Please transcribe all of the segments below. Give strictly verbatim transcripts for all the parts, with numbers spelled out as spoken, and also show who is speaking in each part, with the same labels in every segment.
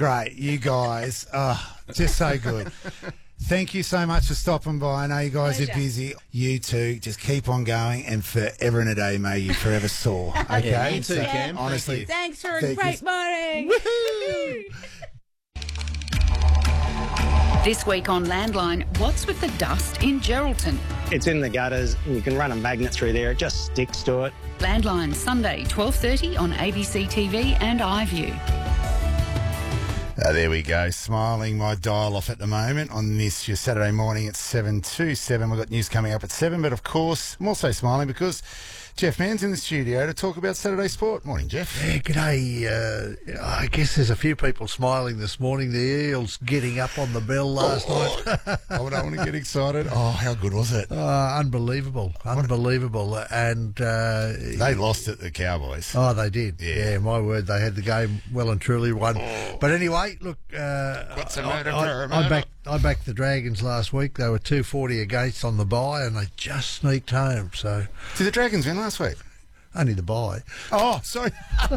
Speaker 1: great. You guys, oh, just so good. Thank you so much for stopping by. I know you guys
Speaker 2: Pleasure.
Speaker 1: are busy. You two, just keep on going, and forever and a day may you forever soar. Okay?
Speaker 3: Yeah, you too,
Speaker 1: So,
Speaker 3: Cam.
Speaker 1: honestly.
Speaker 2: Thanks for a
Speaker 1: Thank
Speaker 2: great
Speaker 1: you.
Speaker 2: morning.
Speaker 1: Woohoo!
Speaker 4: This week on Landline, what's with the dust in Geraldton?
Speaker 5: It's in the gutters. You can run a magnet through there. It just sticks to it.
Speaker 4: Landline, Sunday, twelve thirty on A B C T V and iView.
Speaker 1: Uh, there we go, smiling my dial off at the moment on this your Saturday morning at seven to seven. We've got news coming up at seven, but of course I'm also smiling because Jeff Mann's in the studio to talk about Saturday sport. Morning, Jeff.
Speaker 3: Yeah, g'day. Uh, I guess there's a few people smiling this morning. The Eels getting up on the bell last
Speaker 1: oh,
Speaker 3: night.
Speaker 1: I don't want to get excited. Oh, how good was it?
Speaker 3: Uh, unbelievable, unbelievable. And uh,
Speaker 1: They lost it, the Cowboys.
Speaker 3: oh, they did.
Speaker 1: Yeah.
Speaker 3: Yeah. my word, they had the game well and truly won.
Speaker 1: Oh.
Speaker 3: But anyway, look, uh,
Speaker 1: What's the
Speaker 3: I,
Speaker 1: matter,
Speaker 3: I,
Speaker 1: Murray?
Speaker 3: I backed I backed the Dragons last week. They were two forty against on the bye, and they just sneaked home. So
Speaker 1: Did the Dragons win last week?
Speaker 3: only the bye.
Speaker 1: Oh, sorry.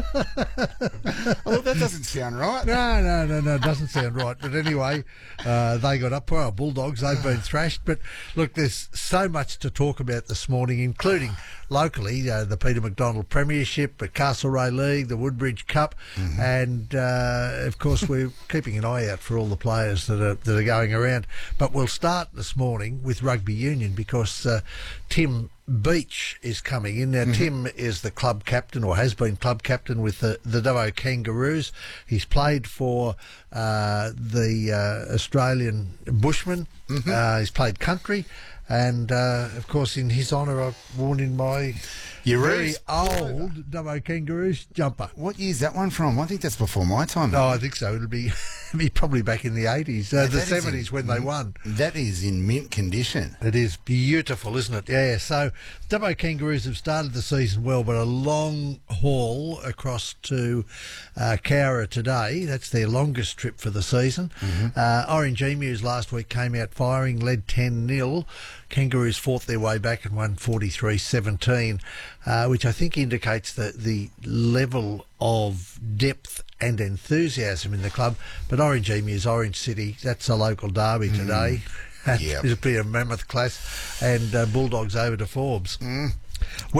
Speaker 1: Well, that doesn't sound right.
Speaker 3: No, no, no, no, it doesn't sound right. But anyway, uh, they got up. Well, Bulldogs, they've been thrashed. But look, there's so much to talk about this morning, including locally uh, the Peter McDonald Premiership, the Castlereagh League, the Woodbridge Cup, mm-hmm. and uh, of course we're keeping an eye out for all the players that are that are going around. But we'll start this morning with rugby union because uh, Tim Beach is coming in. Now, mm-hmm. Tim is the club captain, or has been club captain with the, the Dubbo Kangaroos. He's played for uh, the uh, Australian Bushmen. Mm-hmm. Uh, he's played country. And, uh, of course, in his honour, I've worn in my
Speaker 1: Your
Speaker 3: very
Speaker 1: Reese.
Speaker 3: old Dubbo Kangaroos jumper.
Speaker 1: What year's that one from? I think that's before my time.
Speaker 3: Oh, I think so. It'll be, it'll be probably back in the eighties, uh,
Speaker 1: Yeah,
Speaker 3: the
Speaker 1: that is in-
Speaker 3: seventies when they won.
Speaker 1: That is in mint condition.
Speaker 3: It is beautiful, isn't it? Yeah, so Dubbo Kangaroos have started the season well, but a long haul across to uh, Cowra today. That's their longest trip for the season. Mm-hmm. Uh, Orange Emus last week came out firing, led ten nil. Kangaroos fought their way back and won forty-three seventeen, uh, which I think indicates the, the level of depth and enthusiasm in the club. But Orange Emus, Orange City, that's a local derby today.
Speaker 1: Yep.
Speaker 3: It'll be a mammoth clash, and uh, Bulldogs over to Forbes.
Speaker 1: Mm.